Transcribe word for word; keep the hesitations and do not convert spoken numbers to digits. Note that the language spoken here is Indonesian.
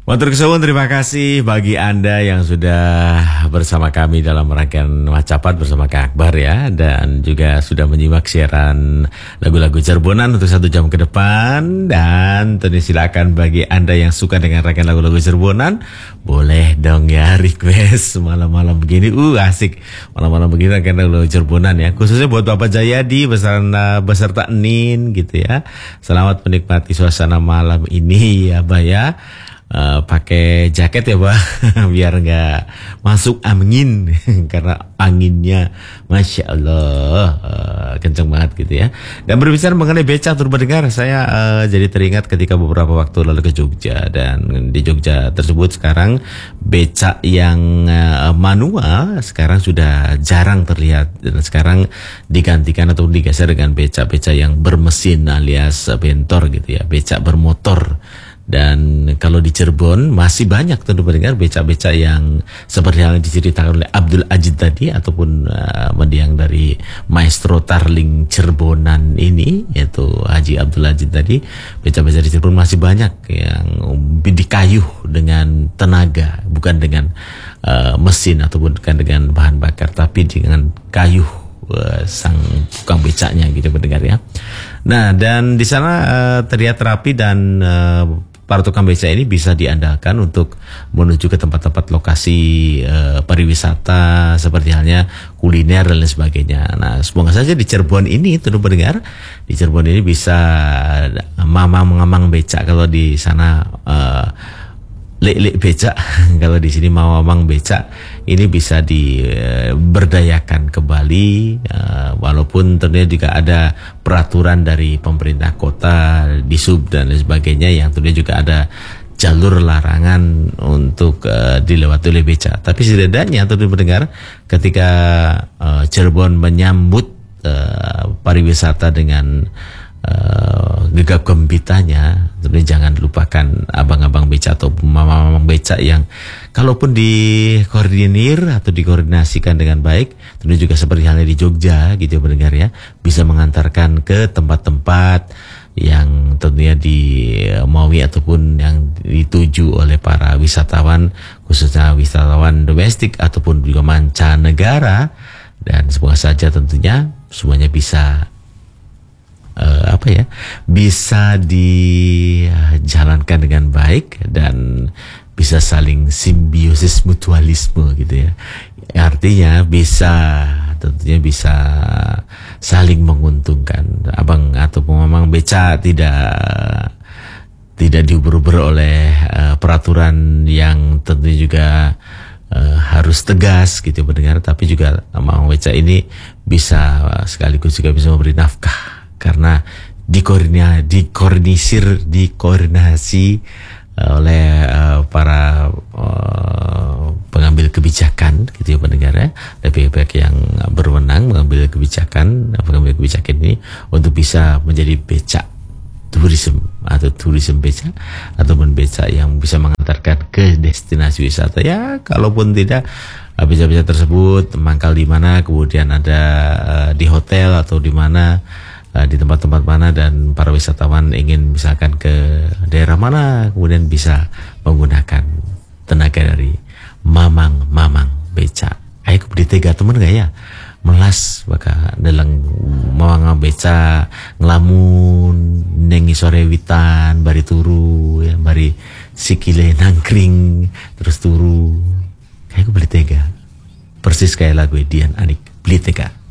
Matur kesuwun, terima kasih bagi Anda yang sudah bersama kami dalam rangkaian Macapat bersama Kak Akbar ya. Dan juga sudah menyimak siaran lagu-lagu Cirebonan untuk satu jam ke depan. Dan tentu silakan bagi Anda yang suka dengan rangkaian lagu-lagu Cirebonan, boleh dong ya request malam-malam begini. Uh asik, malam-malam begini rangkaian lagu-lagu Cirebonan ya. Khususnya buat Bapak Jayadi beserta, beserta Nin gitu ya. Selamat menikmati suasana malam ini ya Bah ya. Uh, pakai jaket ya Pak biar nggak masuk angin karena anginnya Masya Allah uh, kenceng banget gitu ya. Dan berbicara mengenai beca turut mendengar, saya uh, jadi teringat ketika beberapa waktu lalu ke Jogja, dan di Jogja tersebut sekarang beca yang uh, manual sekarang sudah jarang terlihat, dan sekarang digantikan atau digeser dengan beca-beca yang bermesin alias bentor gitu ya, beca bermotor. Dan kalau di Cirebon masih banyak tentu mendengar beca-beca yang seperti yang diceritakan oleh Abdul Ajid tadi, ataupun uh, mendiang dari Maestro Tarling Cirebonan ini, yaitu Haji Abdul Ajid tadi. Beca-beca di Cirebon masih banyak yang dikayuh dengan tenaga, bukan dengan uh, mesin ataupun bukan dengan bahan bakar, tapi dengan kayuh uh, sang tukang becanya gitu mendengar ya. Nah, dan di sana uh, terlihat rapi, dan uh, para tukang beca ini bisa diandalkan untuk menuju ke tempat-tempat lokasi uh, pariwisata seperti halnya kuliner dan lain sebagainya. Nah, semoga saja di Cirebon ini tentu mendengar, di Cirebon ini bisa mamang-mamang beca. Kalau di sana uh, lek-lek beca, kalau di sini mamang beca, ini bisa diberdayakan kembali, uh, walaupun tentunya juga ada peraturan dari pemerintah kota, disub dan lain sebagainya, yang tentunya juga ada jalur larangan untuk uh, dilewati oleh beca. Tapi setidaknya tentu mendengar, ketika uh, Cirebon menyambut uh, pariwisata dengan Uh, gegap gempitanya, tentunya jangan lupakan abang-abang beca atau mama-mama beca yang kalaupun dikoordinir atau dikoordinasikan dengan baik, tentunya juga seperti halnya di Jogja gitu mendengar ya, bisa mengantarkan ke tempat-tempat yang tentunya dimaui ataupun yang dituju oleh para wisatawan, khususnya wisatawan domestik ataupun juga mancanegara. Dan semoga saja tentunya semuanya bisa Uh, apa ya, bisa dijalankan dengan baik dan bisa saling simbiosis mutualisme gitu ya. Artinya bisa, tentunya bisa saling menguntungkan. Abang atau memang beca tidak tidak diuber-uber oleh uh, peraturan yang tentunya juga uh, harus tegas gitu mendengar, tapi juga memang beca ini bisa uh, sekaligus juga bisa memberi nafkah, karena dikoordinasi, dikoordinasir, dikoordinasi oleh uh, para uh, pengambil kebijakan gitu ya pendengar ya, dari pihak yang berwenang mengambil kebijakan, pengambil kebijakan ini untuk bisa menjadi becak tourism atau tourism beca, ataupun beca yang bisa mengantarkan ke destinasi wisata ya. Kalaupun tidak, beca-beca tersebut mangkal di mana, kemudian ada uh, di hotel atau di mana, di tempat-tempat mana, dan para wisatawan ingin misalkan ke daerah mana, kemudian bisa menggunakan tenaga dari mamang-mamang beca. Ayo beli tega temen gak ya? Melas baka dalang mamang beca ngelamun nengi sore witan bari turu ya, bari sikile nangkring terus turu. Kayak beli tega. Persis kayak lagu Dian Anik, beli tega.